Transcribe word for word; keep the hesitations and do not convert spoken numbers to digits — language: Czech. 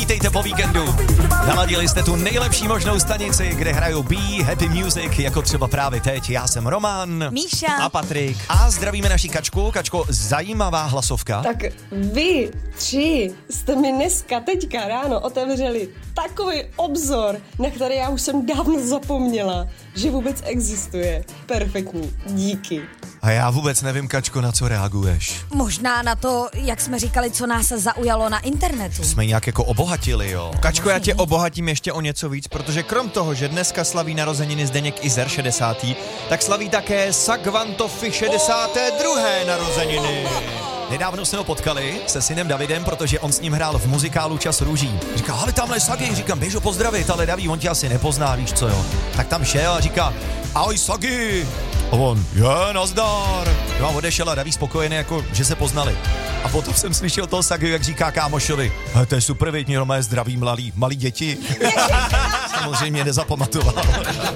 vítejte po víkendu. Naladili jste tu nejlepší možnou stanici, kde hrajou Be Happy Music, jako třeba právě teď. Já jsem Roman. Míša. A Patrik. A zdravíme naši Kačku. Kačko, zajímavá hlasovka. Tak vy tři jste mi dneska teďka ráno otevřeli takový obzor, na který já už jsem dávno zapomněla, že vůbec existuje. Perfektní. Díky. A já vůbec nevím, Kačko, na co reaguješ. Možná na to, jak jsme říkali, co nás zaujalo na internetu. Jsme nějak jako obohatili, jo. Kačko, já tě obohatím ještě o něco víc, protože krom toho, že dneska slaví narozeniny Zdeněk Izer šedesátý, tak slaví také Sagvantofi šedesáté druhé narozeniny. Nedávno jsme ho potkali se synem Davidem, protože on s ním hrál v muzikálu Čas růží. Říká, ale tamhle Sagi, říkám, běž ho pozdravit, ale Daví, on tě asi nepozná, víš co, jo. Tak tam šel a říká, ahoj Sagi. A on, je, nazdar. No a odešel a Daví spokojený, jako, že se poznali. A potom jsem slyšel toho Sagi, jak říká kámošovi, hele, to je super, věď, mě normálně zdraví malý, malý děti. Samozřejmě nezapamatoval.